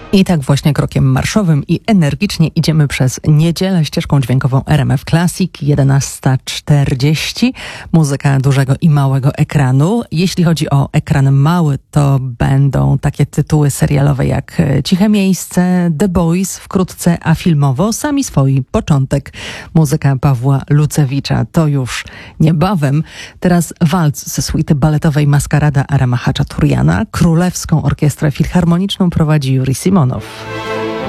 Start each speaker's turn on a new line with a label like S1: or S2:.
S1: I tak właśnie krokiem marszowym i energicznie idziemy przez niedzielę ścieżką dźwiękową RMF Classic, 11:40. Muzyka dużego i małego ekranu. Jeśli chodzi o ekran mały, to będą takie tytuły serialowe jak Ciche Miejsce, The Boys, wkrótce, a filmowo Sami swoi, początek. Muzyka Pawła Lucewicza, to już niebawem. Teraz walc ze suity baletowej Maskarada Arama Hachaturiana. Królewską Orkiestrę Filharmoniczną prowadzi Yuri Simonow.